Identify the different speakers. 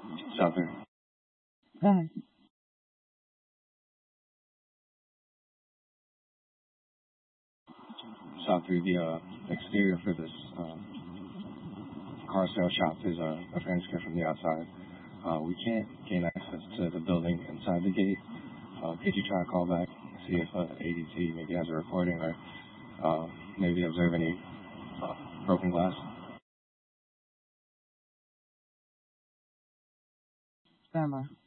Speaker 1: Shot through.
Speaker 2: Go ahead.
Speaker 1: Shot through the exterior for this car sale shop is a transcript from the outside. We can't gain access to the building inside the gate. Could you try to call back, see if ADT maybe has a recording or maybe observe any broken glass?
Speaker 2: Stand by.